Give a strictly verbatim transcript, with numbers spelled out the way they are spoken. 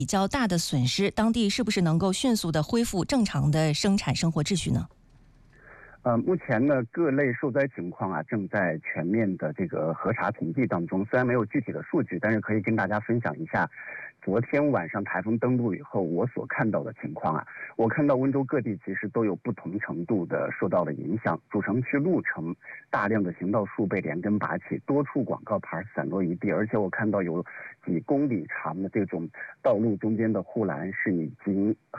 比较大的损失，当地是不是能够迅速的恢复正常的生产生活秩序呢？ 呃，目前呢，各类受灾情况啊，正在全面的这个核查统计当中。虽然没有具体的数据，但是可以跟大家分享一下，昨天晚上台风登陆以后，我所看到的情况啊。我看到温州各地其实都有不同程度的受到了影响，主城区路城大量的行道树被连根拔起，多处广告牌散落一地，而且我看到有几公里长的这种道路中间的护栏是已经